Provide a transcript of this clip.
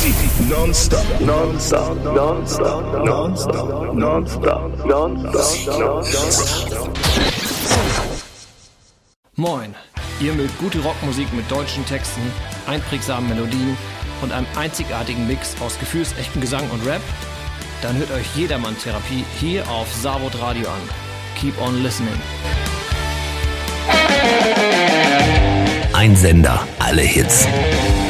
Non-stop. Non-stop. Non-stop. Non-stop. Non-stop. Non-stop. Moin, ihr mögt gute Rockmusik mit deutschen Texten, einprägsamen Melodien und einem einzigartigen Mix aus gefühlsechten Gesang und Rap? Dann hört euch Jedermann-Therapie hier auf Savod Radio an. Keep on listening. Ein Sender, alle Hits.